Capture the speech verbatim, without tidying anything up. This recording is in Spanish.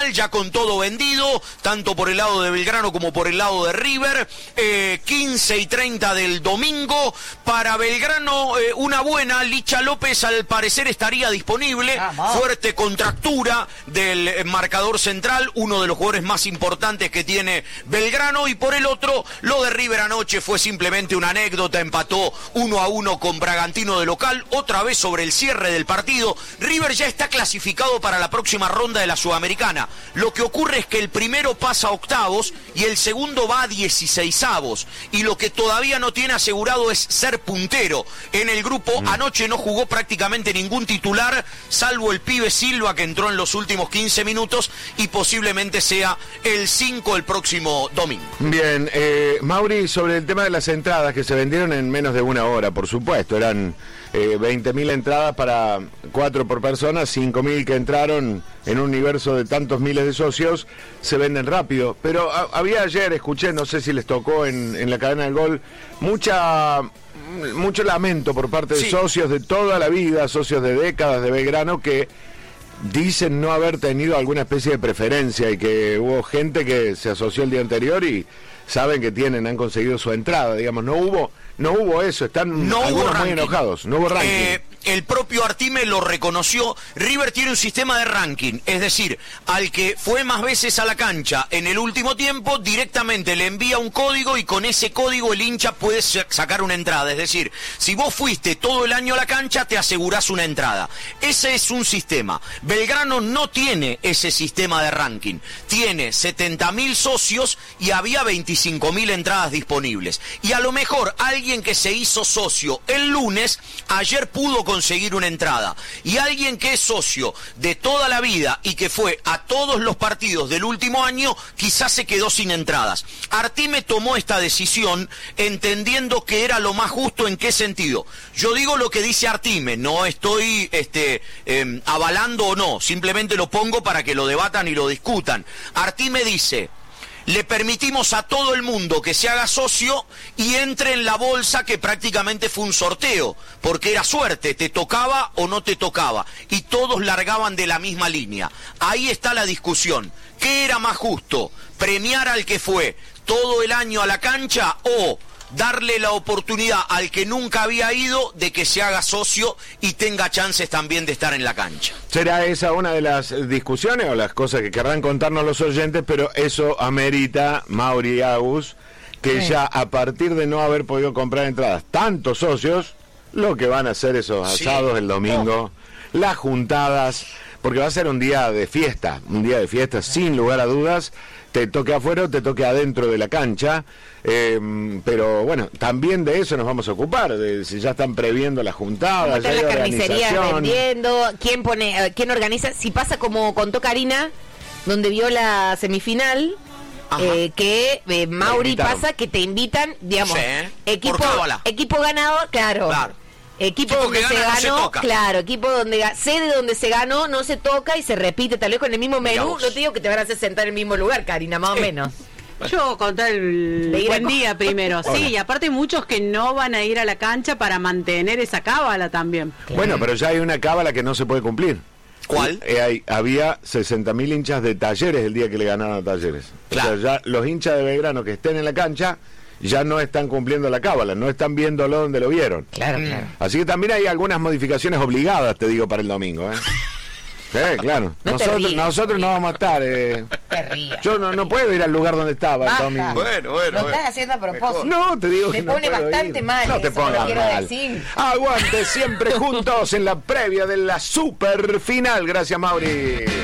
ya con todo vendido, tanto por el lado de Belgrano como por el lado de River. Eh, quince y treinta del domingo. Para Belgrano, eh, una buena. Licha López al parecer estaría disponible. Vamos. Fuerte contractura del eh, marcador central, uno de los jugadores más importantes que tiene Belgrano. Y por el otro, lo de River anoche fue simplemente una anécdota. Empató uno a uno con Bragantino de local. Otra vez sobre el cierre del partido. River ya está clasificado para la próxima ronda de la Sudamericana. Lo que ocurre es que el primero pasa a octavos y el segundo va a dieciseisavos. Y lo que todavía no tiene asegurado es ser puntero. En el grupo mm. anoche no jugó prácticamente ningún titular, salvo el pibe Silva, que entró en los últimos quince minutos y posiblemente sea el cinco el próximo domingo. Bien, eh, Mauri, sobre el tema de las entradas que se vendieron en menos de una hora, por supuesto, eran eh, veinte mil entradas para cuatro por persona, cinco mil que entraron en un universo de tantos miles de socios, se venden rápido. Pero a, había ayer, escuché, no sé si les tocó en, en la cadena del gol, mucha... mucho lamento por parte de sí. socios de toda la vida, socios de décadas de Belgrano, que dicen no haber tenido alguna especie de preferencia y que hubo gente que se asoció el día anterior y saben que tienen, han conseguido su entrada, digamos, no hubo, no hubo eso, están no algunos muy enojados, no hubo ranking. Eh, el propio Artime lo reconoció. River tiene un sistema de ranking, es decir, al que fue más veces a la cancha en el último tiempo, directamente le envía un código y con ese código el hincha puede sacar una entrada. Es decir, si vos fuiste todo el año a la cancha, te asegurás una entrada. Ese es un sistema. Belgrano no tiene ese sistema de ranking. Tiene setenta mil socios y había veinticinco mil entradas disponibles. Y a lo mejor alguien que se hizo socio el lunes, ayer pudo conseguir una entrada. Y alguien que es socio de toda la vida y que fue a todos los partidos del último año, quizás se quedó sin entradas. Artime tomó esta decisión entendiendo que era lo más justo. ¿En qué sentido? Yo digo lo que dice Artime, no estoy este, eh, avalando o no, simplemente lo pongo para que lo debatan y lo discutan. Artime dice: le permitimos a todo el mundo que se haga socio y entre en la bolsa, que prácticamente fue un sorteo, porque era suerte, te tocaba o no te tocaba, y todos largaban de la misma línea. Ahí está la discusión. ¿Qué era más justo? ¿Premiar al que fue todo el año a la cancha o darle la oportunidad al que nunca había ido de que se haga socio y tenga chances también de estar en la cancha? ¿Será esa una de las discusiones o las cosas que querrán contarnos los oyentes? Pero eso amerita, Mauri y Agus, que sí. ya a partir de no haber podido comprar entradas tantos socios, lo que van a hacer esos asados sí. el domingo, oh. las juntadas, porque va a ser un día de fiesta, un día de fiesta sin lugar a dudas. Te toque afuera o te toque adentro de la cancha, eh, pero bueno, también de eso nos vamos a ocupar, de si ya están previendo las juntadas, ya hay la carnicería vendiendo, quién pone, quién organiza, si pasa como contó Karina, donde vio la semifinal, eh, que eh, Mauri pasa que te invitan, digamos, sí, equipo, equipo ganador, claro. claro. Equipo, equipo donde se ganó, no se claro, equipo donde sede donde se ganó, no se toca y se repite tal vez con el mismo menú. No te digo que te van a hacer sentar en el mismo lugar, Karina, más o menos. Yo contar el buen día primero, sí, y aparte muchos que no van a ir a la cancha para mantener esa cábala también. Bueno, pero ya hay una cábala que no se puede cumplir. ¿Cuál? Eh, hay, había sesenta mil hinchas de Talleres el día que le ganaron a Talleres. Claro. O sea, ya los hinchas de Belgrano que estén en la cancha ya no están cumpliendo la cábala, no están viéndolo donde lo vieron. Claro, claro. Así que también hay algunas modificaciones obligadas, te digo, para el domingo, ¿eh? Sí, claro. No nosotros nosotros no vamos a estar. Eh. Yo no, no puedo ir al lugar donde estaba el domingo. Bueno, bueno. Lo estás haciendo a propósito. No, te digo Me que no pone puedo bastante ir. mal. No te eso, pongas quiero mal. Decir. Aguante siempre juntos en la previa de la super final. Gracias, Mauri.